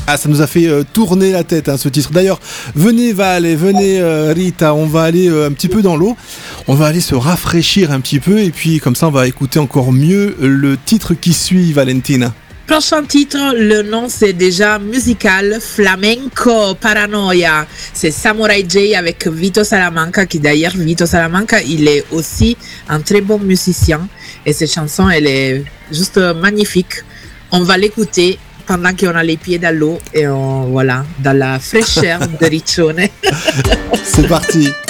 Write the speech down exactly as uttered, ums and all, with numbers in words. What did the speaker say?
Ah, ça nous a fait euh, tourner la tête, hein, ce titre. D'ailleurs, venez Val et venez euh, Rita, on va aller euh, un petit peu dans l'eau. On va aller se rafraîchir un petit peu et puis comme ça, on va écouter encore mieux le titre qui suit, Valentina. Prochain titre, le nom c'est déjà musical, Flamenco Paranoia. C'est Samurai J avec Vito Salamanca, qui d'ailleurs, Vito Salamanca, il est aussi un très bon musicien. Et cette chanson, elle est juste magnifique. On va l'écouter pendant qu'on a les pieds dans l'eau et on, voilà, dans la fraîcheur de Riccione. C'est parti.